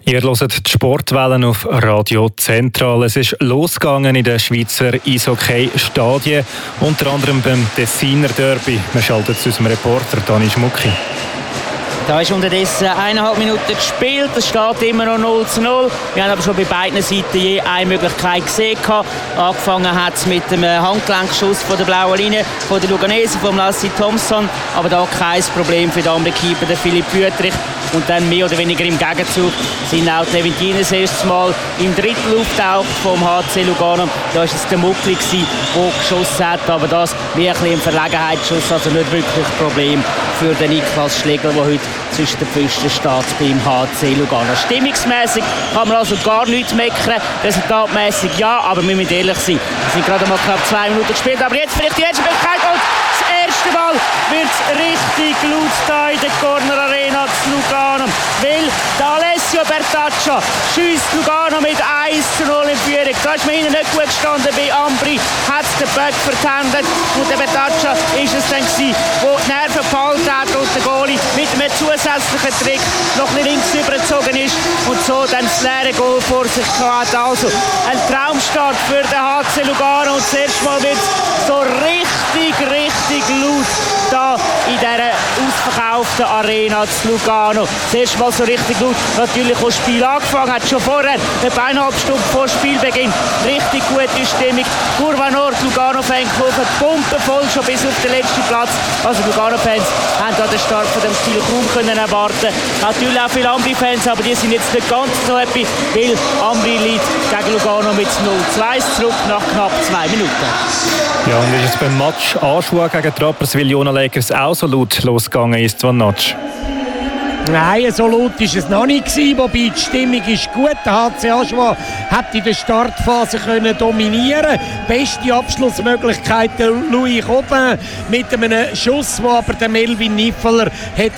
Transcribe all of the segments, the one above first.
Ihr hört die Sportwellen auf Radio Zentral. Es ist losgegangen in den Schweizer Eishockey-Stadien, unter anderem beim Tessiner Derby. Wir schalten zu unserem Reporter Dani Schmucki. Da ist unterdessen 1,5 Minuten gespielt, es steht immer noch 0:0. Wir haben aber schon bei beiden Seiten je eine Möglichkeit gesehen. Angefangen hat es mit dem Handgelenkschuss von der blauen Linie von der Luganese, von Lassie Thompson. Aber da kein Problem für den anderen Keeper, den Philipp Wüthrich. Und dann mehr oder weniger im Gegenzug sind auch die Leventines das erste Mal im Drittel auftaucht vom HC Lugano. Da war es der Muckli, der geschossen hat. Aber das wie ein Verlegenheitsschuss, also nicht wirklich ein Problem für den Niklas Schlegel, der heute zwischen den Pfosten steht beim HC Lugano. Stimmungsmässig kann man also gar nichts meckern. Resultatmässig ja, aber wir müssen ehrlich sein. Es sind gerade mal knapp 2 Minuten gespielt. Aber jetzt vielleicht die erste Möglichkeit. Und das erste Mal wird es richtig laut da in der Corner Arena zu Lugano. Weil der Alessio Bertaccia schiesst Lugano mit 1:0 in Führung. Da ist man ihnen nicht gut gestanden. Bei Ambri hat es den Böck vertändelt. Und der Bertaccia ist es dann gewesen, der die Nerven behalten hat und der Goalie mit einem zusätzlichen Trick noch ein links übergezogen ist und so dann das leere Goal vor sich hat. Also ein Traumstart für den HC Lugano und zuerst mal wird es so richtig laut da in dieser ausverkauften Arena zu Lugano. Zuerst mal so richtig laut. Natürlich auch das Spiel angefangen hat, schon vorher, etwa 1,5 Stunden vor Spielbeginn. Richtig gute Stimmung. Kurva Nord, Lugano-Fankurve, pumpenvoll schon bis auf den letzten Platz. Also Lugano-Fans haben da den Start von dem Spiel kaum können erwarten. Natürlich auch viele Ambri-Fans, aber die sind jetzt nicht ganz so happy, weil Ambri liegt gegen Lugano mit 0:2 zurück nach knapp 2 Minuten. Ja, und ist es beim Match Aschua gegen die Rapperswil-Jona Lakers auch so laut losgegangen ist, Natsch? Nein, so laut war es noch nicht gewesen, wobei die Stimmung ist gut. Der HC Aschua hat in der Startphase dominieren. Beste Abschlussmöglichkeit der Louis Robin mit einem Schuss, den aber der Melvin Niffeler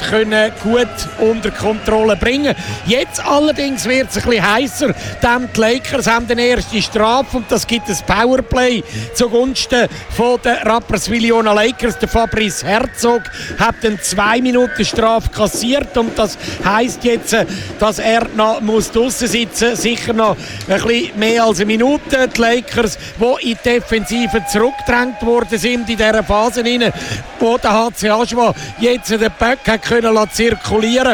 gut unter Kontrolle bringen. Jetzt allerdings wird es ein bisschen heißer, denn die Lakers haben den ersten Strafe und das gibt ein Powerplay zugunsten von den Rapperswil-Jona Lakers. Der Fabrice Herzog hat eine 2 Minuten Strafe kassiert und das heisst jetzt, dass er noch draussen sitzen muss, sicher noch ein bisschen mehr als eine Minute. Die Lakers, die in die Defensive zurückgedrängt worden sind in dieser Phase, wo der HC Aschua jetzt den Böck zirkulieren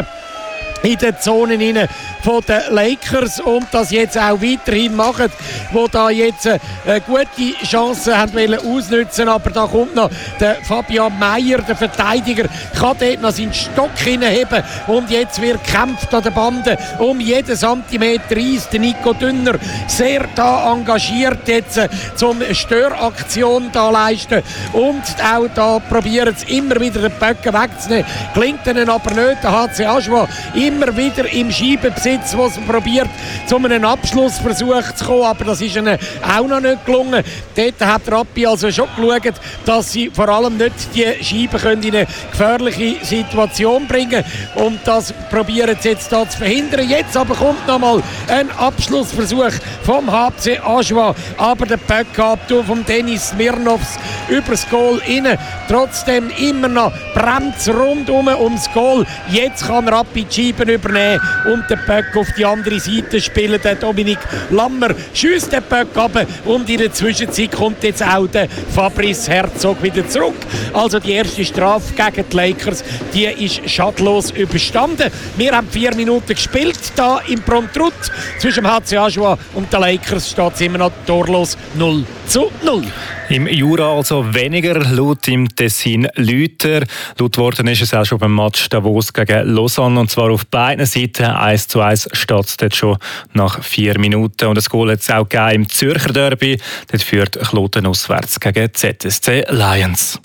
in den Zonen von den Lakers und das jetzt auch weiterhin machen, wo da jetzt eine gute Chance haben wollen ausnutzen, aber da kommt noch der Fabian Meyer, der Verteidiger, kann dort noch seinen Stock hinheben und jetzt wird gekämpft an der Bande um jeden Zentimeter Eis. Der Nico Dünner sehr da engagiert jetzt zum Störaktion da leisten und auch da probieren es immer wieder den Böcken wegzunehmen, gelingt ihnen aber nicht. Der HC Aschua immer wieder im Scheibenbesitz, wo es probiert, zu einem Abschlussversuch zu kommen, aber das ist ihnen auch noch nicht gelungen. Dort hat Rappi also schon geschaut, dass sie vor allem nicht die Scheiben in eine gefährliche Situation bringen können und das probieren sie jetzt da zu verhindern. Jetzt aber kommt noch mal ein Abschlussversuch vom HC Aschua, aber der Böck-Abtour von Dennis Smirnovs übers Goal rein. Trotzdem immer noch Bremz rundum ums Goal. Jetzt kann Rappi die Scheiben übernehmen und den Böck auf die andere Seite spielen. Der Dominik Lammer schiesst den Böck ab und in der Zwischenzeit kommt jetzt auch der Fabrice Herzog wieder zurück. Also die erste Strafe gegen die Lakers, die ist schadlos überstanden. Wir haben 4 Minuten gespielt da im Promtrut. Zwischen dem HC Aschua und den Lakers steht es immer noch torlos 0:0. Im Jura also weniger, laut im Tessin Lüter. Laut worden ist es auch schon beim Match Davos gegen Lausanne und zwar auf beiden Seiten. 1:1 steht es dort schon nach 4 Minuten. Und das Goal hat es auch gegeben im Zürcher Derby. Dort führt Kloten auswärts gegen ZSC Lions.